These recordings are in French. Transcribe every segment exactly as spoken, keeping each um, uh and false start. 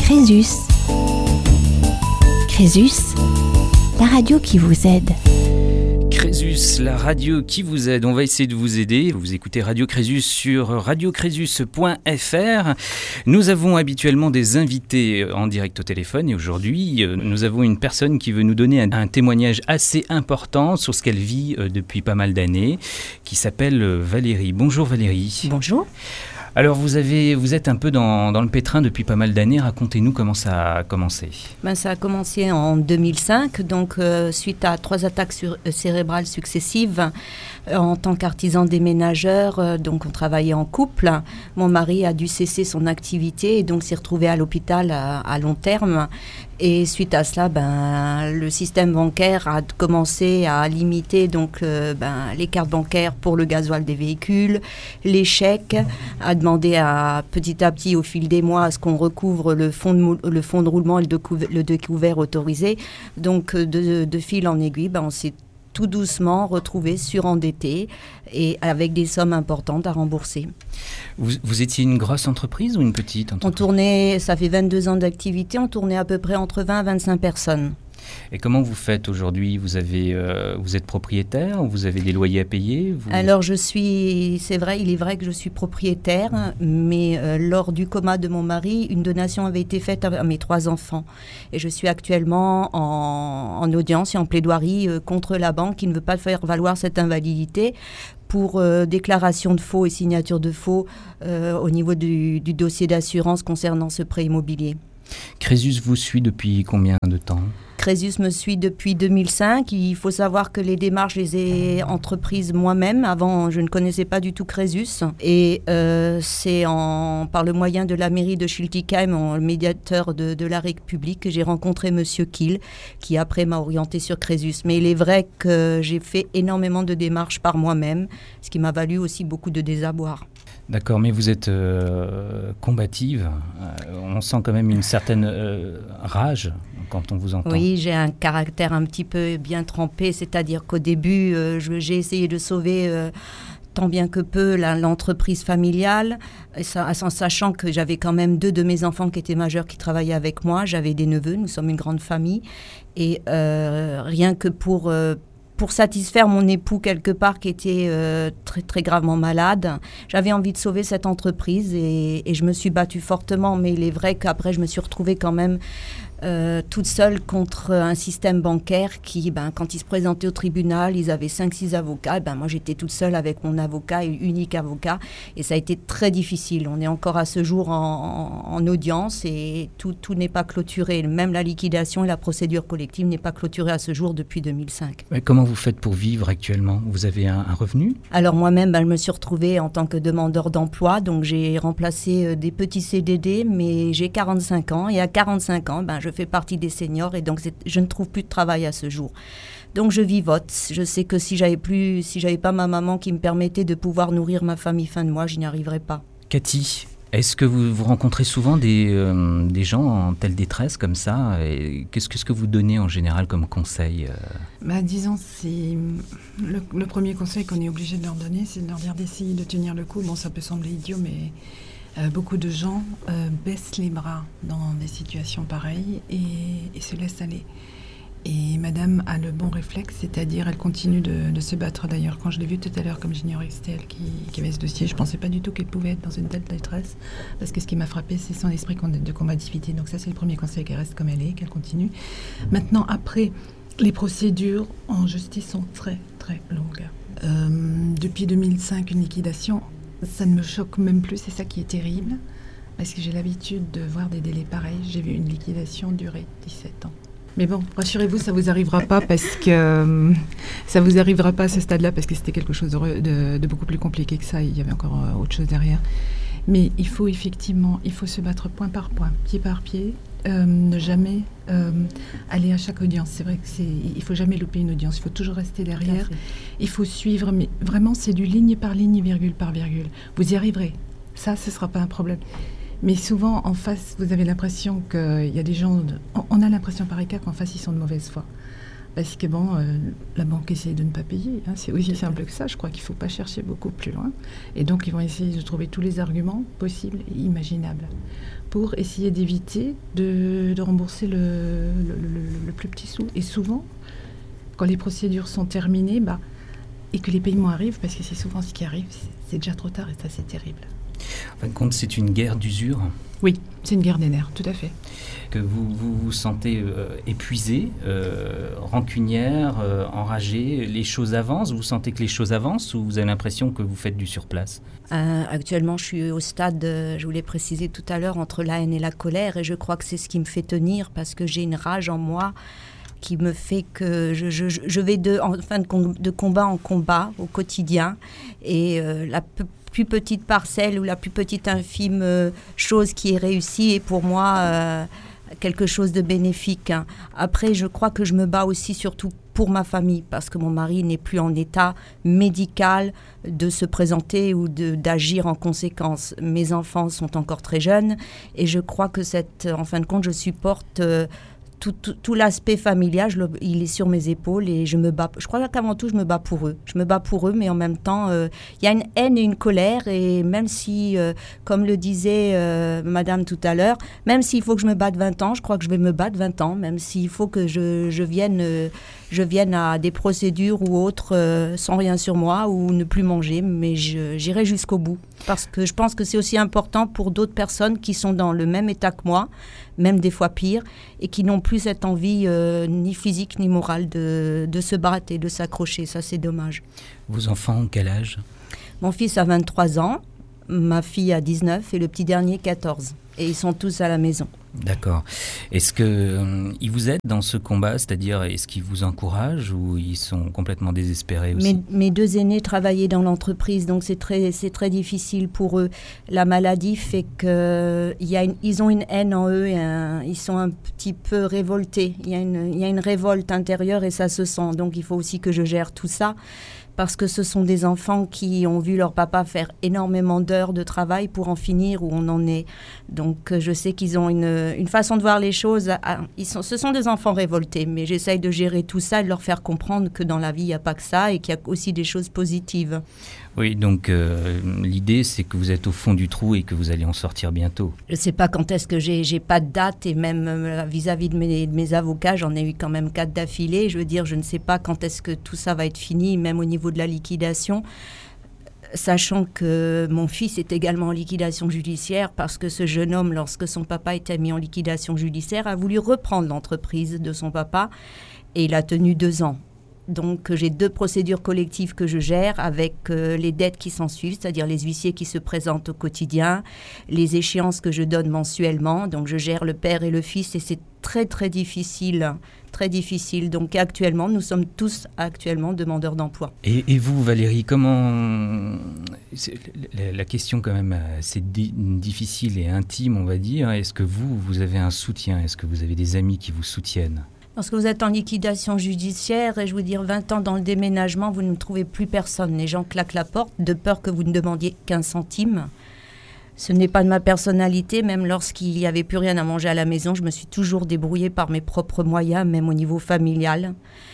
Crésus. Crésus, la radio qui vous aide. Crésus, la radio qui vous aide. On va essayer de vous aider. Vous écoutez Radio Crésus sur radio crésus point f r. Nous avons habituellement des invités en direct au téléphone et aujourd'hui, nous avons une personne qui veut nous donner un, un témoignage assez important sur ce qu'elle vit depuis pas mal d'années, qui s'appelle Valérie. Bonjour Valérie. Bonjour. Alors vous, avez, vous êtes un peu dans, dans le pétrin depuis pas mal d'années. Racontez-nous comment ça a commencé. Ben, ça a commencé en deux mille cinq, donc euh, suite à trois attaques sur, euh, cérébrales successives. Euh, en tant qu'artisan déménageur, euh, donc on travaillait en couple. Mon mari a dû cesser son activité et donc s'est retrouvé à l'hôpital à, à long terme. Et suite à cela, ben, le système bancaire a commencé à limiter donc, euh, ben, les cartes bancaires pour le gasoil des véhicules, les chèques, a demandé à, petit à petit au fil des mois à ce qu'on recouvre le fonds de, mou- le fonds de roulement et le, découver- le découvert autorisé. Donc de, de fil en aiguille, ben, on s'est tout doucement retrouvé surendetté et avec des sommes importantes à rembourser. Vous, vous étiez une grosse entreprise ou une petite entreprise ? On tournait, ça fait vingt-deux ans d'activité, on tournait à peu près entre vingt et vingt-cinq personnes. Et comment vous faites aujourd'hui ? Vous avez, euh, vous êtes propriétaire ou vous avez des loyers à payer ? vous... Alors je suis, c'est vrai, il est vrai que je suis propriétaire, mais euh, lors du coma de mon mari, une donation avait été faite à, à mes trois enfants. Et je suis actuellement en, en audience et en plaidoirie euh, contre la banque qui ne veut pas faire valoir cette invalidité pour euh, déclaration de faux et signature de faux euh, au niveau du, du dossier d'assurance concernant ce prêt immobilier. Crésus vous suit depuis combien de temps ? Crésus me suit depuis deux mille cinq. Il faut savoir que les démarches, je les ai entreprises moi-même. Avant, je ne connaissais pas du tout Crésus. Et euh, c'est en, par le moyen de la mairie de Schiltigheim, le médiateur de, de la République, que j'ai rencontré Monsieur Kiel, qui après m'a orienté sur Crésus. Mais il est vrai que j'ai fait énormément de démarches par moi-même, ce qui m'a valu aussi beaucoup de désarroi. D'accord, mais vous êtes euh, combative. Euh, on sent quand même une certaine euh, rage quand on vous entend. Oui, j'ai un caractère un petit peu bien trempé, c'est-à-dire qu'au début, euh, je, j'ai essayé de sauver euh, tant bien que peu la, l'entreprise familiale, et ça, en sachant que j'avais quand même deux de mes enfants qui étaient majeurs qui travaillaient avec moi. J'avais des neveux, nous sommes une grande famille, et euh, rien que pour... Euh, Pour satisfaire mon époux quelque part qui était euh, très, très gravement malade, j'avais envie de sauver cette entreprise et, et je me suis battue fortement. Mais il est vrai qu'après, je me suis retrouvée quand même euh, toute seule contre un système bancaire qui, ben, quand ils se présentaient au tribunal, ils avaient cinq six avocats. Ben, moi, j'étais toute seule avec mon avocat, unique avocat. Et ça a été très difficile. On est encore à ce jour en, en, en audience et tout, tout n'est pas clôturé. Même la liquidation et la procédure collective n'est pas clôturée à ce jour depuis deux mille cinq. Mais comment vous faites pour vivre actuellement ? Vous avez un, un revenu ? Alors moi-même, ben, je me suis retrouvée en tant que demandeur d'emploi, donc j'ai remplacé euh, des petits C D D, mais j'ai quarante-cinq ans, et à quarante-cinq ans, ben, je fais partie des seniors, et donc c'est, je ne trouve plus de travail à ce jour. Donc je vivote. Je sais que si j'avais plus, si j'avais pas ma maman qui me permettait de pouvoir nourrir ma famille fin de mois, je n'y arriverais pas. Cathy, est-ce que vous, vous rencontrez souvent des, euh, des gens en telle détresse comme ça ? Et qu'est-ce, qu'est-ce que vous donnez en général comme conseil ? Bah, disons, c'est le, le premier conseil qu'on est obligé de leur donner, c'est de leur dire d'essayer de tenir le coup. Bon, ça peut sembler idiot, mais euh, beaucoup de gens euh, baissent les bras dans des situations pareilles et, et se laissent aller. Et madame a le bon réflexe, c'est-à-dire elle continue de, de se battre. D'ailleurs, quand je l'ai vue tout à l'heure, comme j'ignorais que c'était elle qui, qui avait ce dossier, je ne pensais pas du tout qu'elle pouvait être dans une telle détresse. Parce que ce qui m'a frappée, c'est son esprit de combativité. Donc ça, c'est le premier conseil, qu'elle reste comme elle est, qu'elle continue. Maintenant, après, les procédures en justice sont très, très longues. Euh, depuis deux mille cinq, une liquidation, ça ne me choque même plus, c'est ça qui est terrible. Parce que j'ai l'habitude de voir des délais pareils. J'ai vu une liquidation durer dix-sept ans. Mais bon, rassurez-vous, ça ne vous arrivera pas parce que euh, ça vous arrivera pas à ce stade-là parce que c'était quelque chose de, de, de beaucoup plus compliqué que ça. Il y avait encore euh, autre chose derrière. Mais il faut effectivement, il faut se battre point par point, pied par pied, euh, ne jamais euh, aller à chaque audience. C'est vrai que c'est, il faut jamais louper une audience. Il faut toujours rester derrière. Il faut suivre, mais vraiment, c'est du ligne par ligne, virgule par virgule. Vous y arriverez. Ça, ce sera pas un problème. Mais souvent, en face, vous avez l'impression qu'il y a des gens... De, on a l'impression par écart qu'en face, ils sont de mauvaise foi. Parce que bon, euh, la banque essaie de ne pas payer. Hein. C'est aussi simple que ça. Je crois qu'il ne faut pas chercher beaucoup plus loin. Et donc, ils vont essayer de trouver tous les arguments possibles et imaginables pour essayer d'éviter de, de rembourser le, le, le, le plus petit sou. Et souvent, quand les procédures sont terminées, bah, et que les paiements arrivent, parce que c'est souvent ce qui arrive, c'est, c'est déjà trop tard et ça, c'est terrible. En fin de compte, c'est une guerre d'usure. Oui, c'est une guerre des nerfs, tout à fait. Que vous vous, vous sentez euh, épuisé, euh, rancunière, euh, enragé, les choses avancent, vous sentez que les choses avancent ou vous avez l'impression que vous faites du surplace ? Euh, actuellement, je suis au stade, euh, je vous l'ai précisé tout à l'heure, entre la haine et la colère, et je crois que c'est ce qui me fait tenir, parce que j'ai une rage en moi qui me fait que je, je, je vais de, en fin de, com- de combat en combat au quotidien, et euh, la p- plus petite parcelle ou la plus petite infime euh, chose qui est réussie est pour moi euh, quelque chose de bénéfique. Hein. Après, je crois que je me bats aussi surtout pour ma famille, parce que mon mari n'est plus en état médical de se présenter ou de, d'agir en conséquence. Mes enfants sont encore très jeunes, et je crois que cette, en fin de compte, je supporte euh, Tout, tout, tout l'aspect familial, je le, il est sur mes épaules et je me bats. Je crois qu'avant tout, je me bats pour eux. Je me bats pour eux, mais en même temps, il euh, y a une haine et une colère. Et même si, euh, comme le disait euh, madame tout à l'heure, même s'il faut que je me batte vingt ans, je crois que je vais me battre vingt ans. Même s'il faut que je, je, vienne, euh, je vienne à des procédures ou autres euh, sans rien sur moi ou ne plus manger. Mais je, j'irai jusqu'au bout. Parce que je pense que c'est aussi important pour d'autres personnes qui sont dans le même état que moi, même des fois pire, et qui n'ont plus cette envie euh, ni physique ni morale de, de se battre et de s'accrocher. Ça, c'est dommage. Vos enfants ont quel âge ? Mon fils a vingt-trois ans, ma fille a dix-neuf et le petit dernier quatorze. Et ils sont tous à la maison. D'accord. Est-ce qu'ils euh, vous aident dans ce combat ? C'est-à-dire, est-ce qu'ils vous encouragent ou ils sont complètement désespérés aussi ? Mes, mes deux aînés travaillaient dans l'entreprise, donc c'est très, c'est très difficile pour eux. La maladie fait qu'ils ont une haine en eux, et un, ils sont un petit peu révoltés. Il y a une, il y a une révolte intérieure et ça se sent. Donc il faut aussi que je gère tout ça. Parce que ce sont des enfants qui ont vu leur papa faire énormément d'heures de travail pour en finir où on en est. Donc je sais qu'ils ont une, une façon de voir les choses. À, ils sont, ce sont des enfants révoltés, mais j'essaye de gérer tout ça et de leur faire comprendre que dans la vie, il n'y a pas que ça et qu'il y a aussi des choses positives. Oui, donc euh, l'idée, c'est que vous êtes au fond du trou et que vous allez en sortir bientôt. Je ne sais pas quand est-ce que j'ai, j'ai pas de date, et même euh, vis-à-vis de mes, de mes avocats, j'en ai eu quand même quatre d'affilée. Je veux dire, je ne sais pas quand est-ce que tout ça va être fini, même au niveau de la liquidation, sachant que mon fils est également en liquidation judiciaire, parce que ce jeune homme, lorsque son papa était mis en liquidation judiciaire, a voulu reprendre l'entreprise de son papa, et il a tenu deux ans. Donc, j'ai deux procédures collectives que je gère avec euh, les dettes qui s'en suivent, c'est-à-dire les huissiers qui se présentent au quotidien, les échéances que je donne mensuellement. Donc, je gère le père et le fils et c'est très, très difficile, très difficile. Donc, actuellement, nous sommes tous actuellement demandeurs d'emploi. Et, et vous, Valérie, comment... C'est, la, la question quand même, c'est di- difficile et intime, on va dire. Est-ce que vous, vous avez un soutien ? Est-ce que vous avez des amis qui vous soutiennent ? Lorsque vous êtes en liquidation judiciaire, et je vous dire vingt ans dans le déménagement, vous ne trouvez plus personne. Les gens claquent la porte de peur que vous ne demandiez qu'un centime. Ce n'est pas de ma personnalité, même lorsqu'il n'y avait plus rien à manger à la maison, je me suis toujours débrouillée par mes propres moyens, même au niveau familial.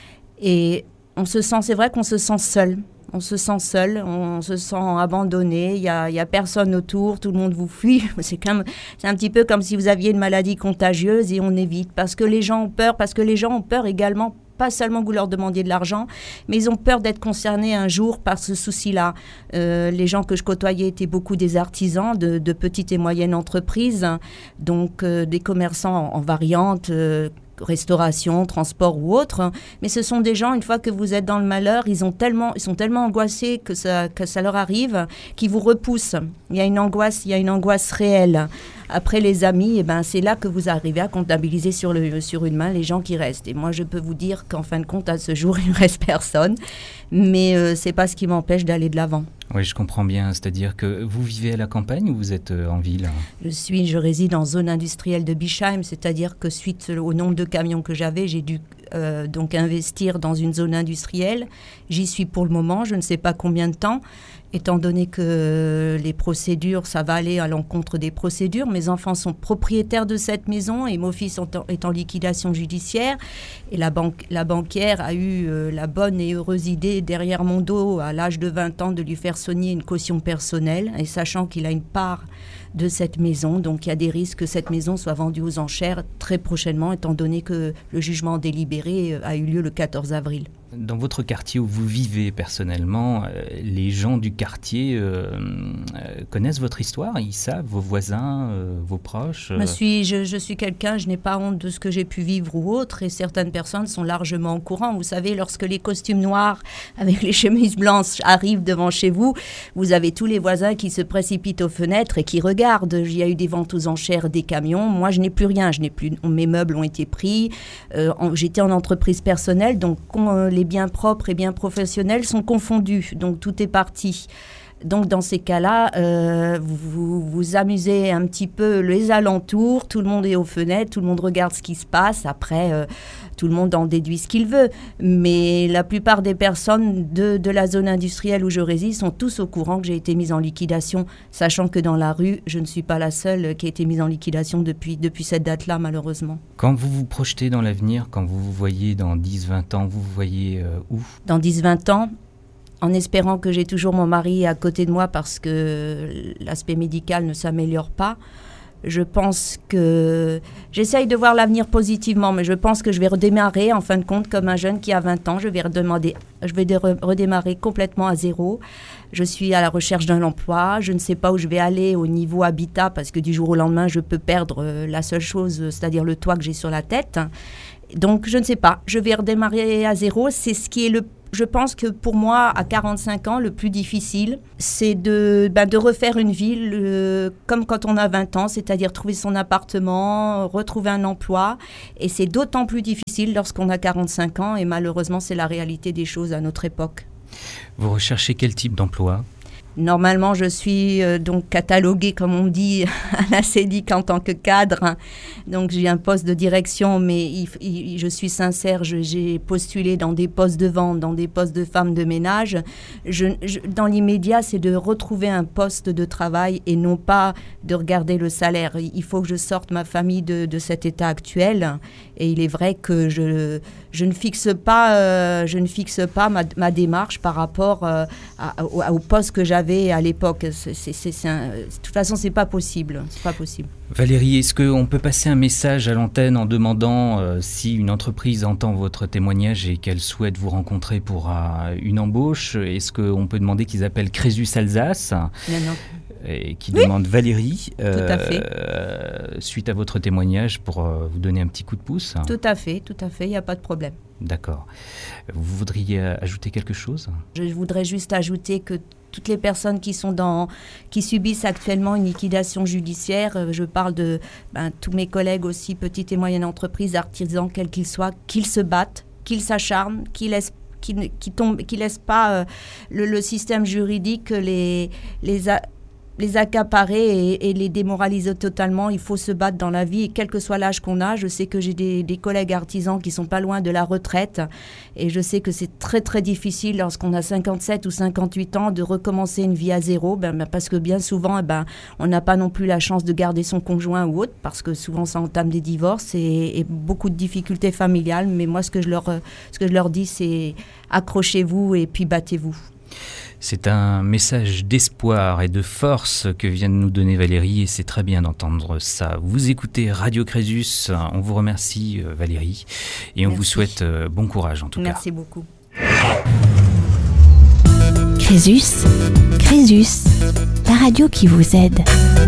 Et on se sent, c'est vrai qu'on se sent seul. On se sent seul, on se sent abandonné, il n'y a, y a personne autour, tout le monde vous fuit. C'est, comme, c'est un petit peu comme si vous aviez une maladie contagieuse et on évite. Parce que les gens ont peur, parce que les gens ont peur également, pas seulement que vous leur demandiez de l'argent, mais ils ont peur d'être concernés un jour par ce souci-là. Euh, les gens que je côtoyais étaient beaucoup des artisans de, de petites et moyennes entreprises, donc euh, des commerçants en, en variante, euh, restauration, transport ou autre, mais ce sont des gens, une fois que vous êtes dans le malheur, ils, ont tellement, ils sont tellement angoissés que ça, que ça leur arrive, qu'ils vous repoussent. Il y a une angoisse, il y a une angoisse réelle. Après les amis, eh ben, c'est là que vous arrivez à comptabiliser sur, le, sur une main les gens qui restent. Et moi, je peux vous dire qu'en fin de compte, à ce jour, il ne reste personne, mais euh, ce n'est pas ce qui m'empêche d'aller de l'avant. Oui, je comprends bien. C'est-à-dire que vous vivez à la campagne ou vous êtes en ville ? Je suis, je réside en zone industrielle de Bischheim, c'est-à-dire que suite au nombre de camions que j'avais, j'ai dû euh, donc investir dans une zone industrielle. J'y suis pour le moment, je ne sais pas combien de temps. étant donné que les procédures, ça va aller à l'encontre des procédures. Mes enfants sont propriétaires de cette maison et mon fils est en, est en liquidation judiciaire. Et la, banque, la banquière a eu euh, la bonne et heureuse idée, derrière mon dos, à l'âge de vingt ans, de lui faire signer une caution personnelle, et sachant qu'il a une part de cette maison. Donc il y a des risques que cette maison soit vendue aux enchères très prochainement, étant donné que le jugement délibéré a eu lieu le quatorze avril. Dans votre quartier où vous vivez personnellement, euh, les gens du quartier euh, euh, connaissent votre histoire, ils savent, vos voisins, euh, vos proches euh... je, suis, je, je suis quelqu'un, je n'ai pas honte de ce que j'ai pu vivre ou autre, et certaines personnes sont largement au courant. Vous savez, lorsque les costumes noirs avec les chemises blanches arrivent devant chez vous, vous avez tous les voisins qui se précipitent aux fenêtres et qui regardent. Il y a eu des ventes aux enchères des camions. Moi, je n'ai plus rien, je n'ai plus, mes meubles ont été pris. Euh, en, j'étais en entreprise personnelle, donc on, les biens propres et biens professionnels sont confondus, donc tout est parti. Donc dans ces cas-là, euh, vous, vous vous amusez un petit peu les alentours, tout le monde est aux fenêtres, tout le monde regarde ce qui se passe, après euh, tout le monde en déduit ce qu'il veut. Mais la plupart des personnes de, de la zone industrielle où je réside sont tous au courant que j'ai été mise en liquidation, sachant que dans la rue, je ne suis pas la seule qui a été mise en liquidation depuis, depuis cette date-là, malheureusement. Quand vous vous projetez dans l'avenir, quand vous vous voyez dans dix vingt ans, vous vous voyez euh, où ? Dans dix vingt ans, en espérant que j'ai toujours mon mari à côté de moi parce que l'aspect médical ne s'améliore pas. Je pense que... J'essaye de voir l'avenir positivement, mais je pense que je vais redémarrer, en fin de compte, comme un jeune qui a vingt ans. Je vais, redemander, je vais redémarrer complètement à zéro. Je suis à la recherche d'un emploi. Je ne sais pas où je vais aller au niveau habitat, parce que du jour au lendemain, je peux perdre la seule chose, c'est-à-dire le toit que j'ai sur la tête. Donc, je ne sais pas. Je vais redémarrer à zéro. C'est ce qui est le... Je pense que pour moi, à quarante-cinq ans, le plus difficile, c'est de, ben, de refaire une vie euh, comme quand on a vingt ans, c'est-à-dire trouver son appartement, retrouver un emploi. Et c'est d'autant plus difficile lorsqu'on a quarante-cinq ans. Et malheureusement, c'est la réalité des choses à notre époque. Vous recherchez quel type d'emploi ? Normalement, je suis euh, donc cataloguée, comme on dit, à la C E D I C en tant que cadre. Donc, j'ai un poste de direction, mais il, il, je suis sincère, je, j'ai postulé dans des postes de vente, dans des postes de femme de ménage. Je, je, dans l'immédiat, c'est de retrouver un poste de travail et non pas de regarder le salaire. Il faut que je sorte ma famille de, de cet état actuel. Et il est vrai que je, je ne fixe pas, euh, je ne fixe pas ma, ma démarche par rapport euh, à, au, au poste que j'avais à l'époque. C'est, c'est, c'est, c'est un, de toute façon, c'est pas possible. C'est pas possible. Valérie, est-ce qu'on peut passer un message à l'antenne en demandant euh, si une entreprise entend votre témoignage et qu'elle souhaite vous rencontrer pour euh, une embauche ? Est-ce qu'on peut demander qu'ils appellent Crésus Alsace ? Non, non. Et qui oui. demande Valérie, euh, tout à fait. Euh, suite à votre témoignage, pour euh, vous donner un petit coup de pouce. Tout à fait, tout à fait, il n'y a pas de problème. D'accord. Vous voudriez ajouter quelque chose ? Je voudrais juste ajouter que toutes les personnes qui sont dans, qui subissent actuellement une liquidation judiciaire, je parle de ben, tous mes collègues aussi, petites et moyennes entreprises, artisans, quels qu'ils soient, qu'ils se battent, qu'ils s'acharnent, qu'ils laissent qui ne qui tombe, qui laisse pas euh, le, le système juridique les les a, les accaparer et, et les démoraliser totalement. Il faut se battre dans la vie, et quel que soit l'âge qu'on a. Je sais que j'ai des, des collègues artisans qui sont pas loin de la retraite, et je sais que c'est très très difficile lorsqu'on a cinquante-sept ou cinquante-huit ans de recommencer une vie à zéro, ben, ben, parce que bien souvent, eh ben, on n'a pas non plus la chance de garder son conjoint ou autre, parce que souvent ça entame des divorces et, et beaucoup de difficultés familiales. Mais moi, ce que je leur, ce que je leur dis, c'est accrochez-vous et puis battez-vous. C'est un message d'espoir et de force que vient de nous donner Valérie, et c'est très bien d'entendre ça. Vous écoutez Radio Crésus, on vous remercie Valérie, et on Merci. Vous souhaite bon courage en tout Merci cas. Merci beaucoup. Crésus, Crésus, la radio qui vous aide.